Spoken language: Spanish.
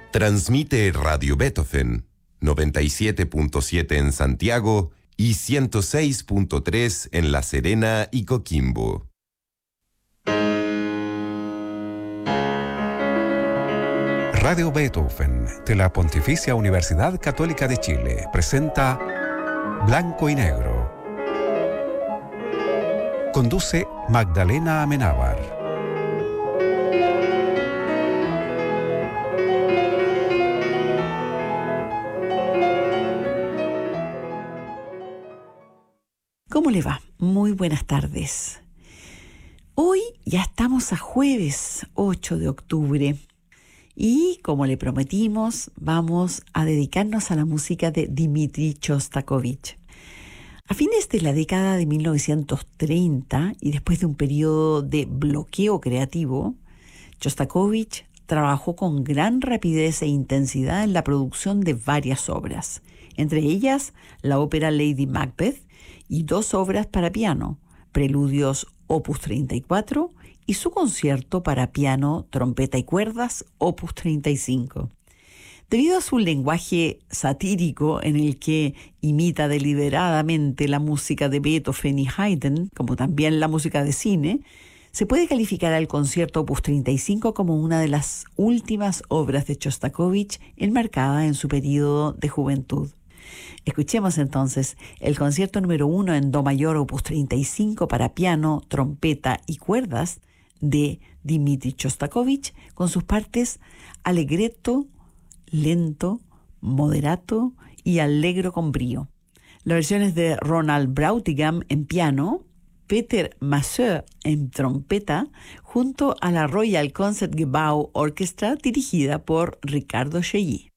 Transmite Radio Beethoven, 97.7 en Santiago y 106.3 en La Serena y Coquimbo. Radio Beethoven de la Pontificia Universidad Católica de Chile presenta Blanco y Negro. Conduce Magdalena Amenábar. ¿Cómo le va? Muy buenas tardes. Hoy ya estamos a jueves 8 de octubre y, como le prometimos, vamos a dedicarnos a la música de Dmitri Shostakovich. A fines de la década de 1930 y después de un periodo de bloqueo creativo, Shostakovich trabajó con gran rapidez e intensidad en la producción de varias obras, entre ellas la ópera Lady Macbeth y 2 obras para piano, Preludios Opus 34 y su concierto para piano, trompeta y cuerdas Opus 35. Debido a su lenguaje satírico en el que imita deliberadamente la música de Beethoven y Haydn, como también la música de cine, se puede calificar al concierto Opus 35 como una de las últimas obras de Shostakovich enmarcada en su periodo de juventud. Escuchemos entonces el concierto número 1 en Do mayor Opus 35 para piano, trompeta y cuerdas de Dmitri Shostakovich con sus partes allegretto, lento, moderato y allegro con brío. Las versiones de Ronald Brautigam en piano, Peter Masseur en trompeta, junto a la Royal Concertgebouw Orchestra dirigida por Ricardo Chailly.